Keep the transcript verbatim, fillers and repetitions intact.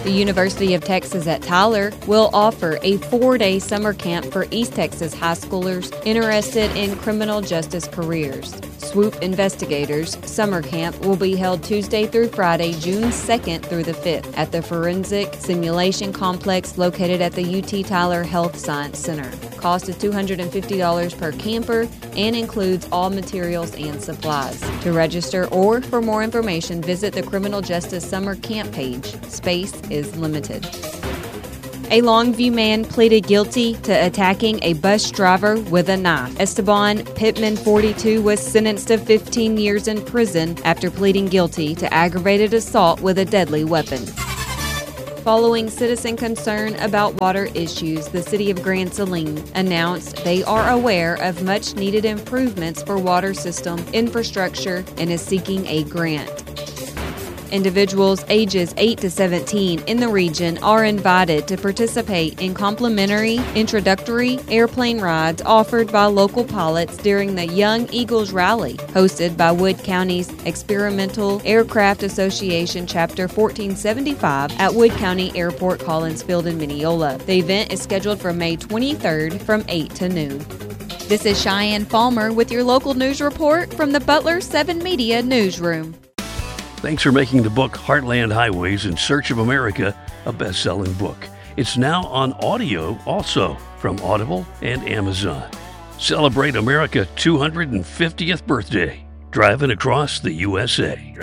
The University of Texas at Tyler will offer a four-day summer camp for East Texas high schoolers interested in criminal justice careers. Swoop Investigators Summer Camp will be held Tuesday through Friday, June second through the fifth at the Forensic Simulation Complex located at the U T Tyler Health Science Center. Cost is two hundred fifty dollars per camper and includes all materials and supplies. To register or for more information, visit the Criminal Justice Summer Camp page. Space is limited. A Longview man pleaded guilty to attacking a bus driver with a knife. Esteban Pittman, forty-two, was sentenced to fifteen years in prison after pleading guilty to aggravated assault with a deadly weapon. Following citizen concern about water issues, the City of Grand Saline announced they are aware of much-needed improvements for water system infrastructure and is seeking a grant. Individuals ages eight to seventeen in the region are invited to participate in complimentary introductory airplane rides offered by local pilots during the Young Eagles Rally, hosted by Wood County's Experimental Aircraft Association Chapter fourteen seventy-five at Wood County Airport Collins Field in Mineola. The event is scheduled for May twenty-third from eight to noon. This is Cheyenne Falmer with your local news report from the Butler seven Media Newsroom. Thanks for making the book Heartland Highways in Search of America a best-selling book. It's now on audio also from Audible and Amazon. Celebrate America's two hundred fiftieth birthday, driving across the U S A.